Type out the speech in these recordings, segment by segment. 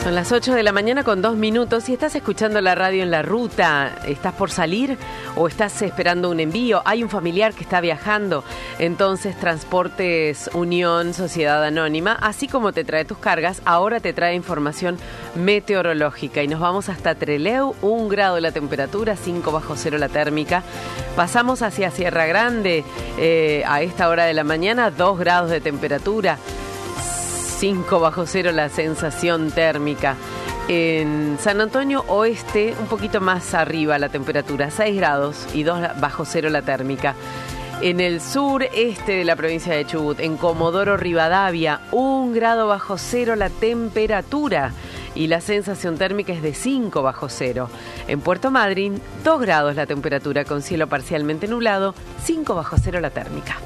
Son las 8 de la mañana con 2 minutos y estás escuchando la radio en la ruta. ¿Estás por salir o estás esperando un envío? Hay un familiar que está viajando. Entonces Transportes Unión Sociedad Anónima, así como te trae tus cargas, ahora te trae información meteorológica. Y nos vamos hasta Trelew, 1 grado la temperatura, 5 bajo cero la térmica. Pasamos hacia Sierra Grande a esta hora de la mañana, 2 grados de temperatura. 5 bajo cero la sensación térmica. En San Antonio Oeste, un poquito más arriba la temperatura, 6 grados y 2 bajo cero la térmica. En el sureste de la provincia de Chubut, en Comodoro Rivadavia, 1 grado bajo cero la temperatura y la sensación térmica es de 5 bajo cero. En Puerto Madryn, 2 grados la temperatura con cielo parcialmente nublado, 5 bajo cero la térmica.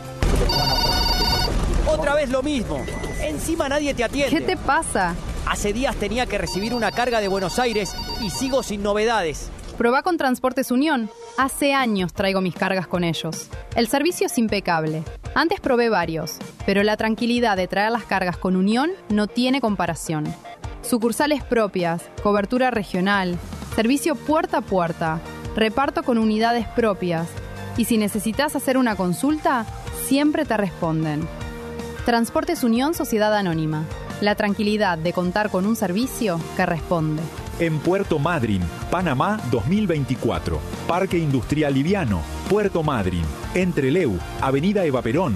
Otra vez lo mismo. Encima nadie te atiende. ¿Qué te pasa? Hace días tenía que recibir una carga de Buenos Aires y sigo sin novedades. Probá con Transportes Unión. Hace años traigo mis cargas con ellos. El servicio es impecable. Antes probé varios, pero la tranquilidad de traer las cargas con Unión no tiene comparación. Sucursales propias, cobertura regional, servicio puerta a puerta, reparto con unidades propias. Y si necesitas hacer una consulta, siempre te responden. Transportes Unión Sociedad Anónima. La tranquilidad de contar con un servicio que responde. En Puerto Madryn, Panamá 2024. Parque Industrial Liviano, Puerto Madryn. En Trelew, Avenida Eva Perón,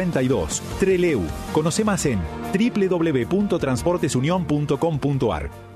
1052. Trelew. Conoce más en www.transportesunion.com.ar.